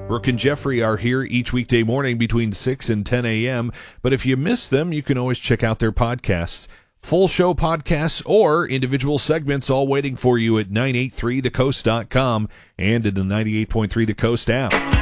Brooke and Jeffrey are here each weekday morning between 6 and 10 a.m., but if you miss them, you can always check out their podcasts. Full show podcasts or individual segments all waiting for you at 983thecoast.com and in the 98.3 The Coast app.